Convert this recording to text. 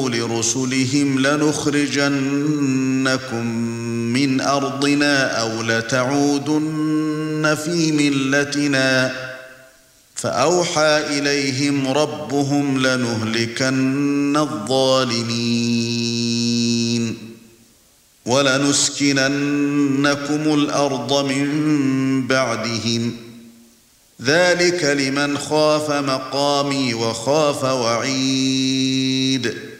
قالوا لرسلهم لنخرجنكم من أرضنا أو لتعودن في ملتنا فأوحى إليهم ربهم لنهلكن الظالمين ولنسكننكم الأرض من بعدهم ذلك لمن خاف مقامي وخاف وعيد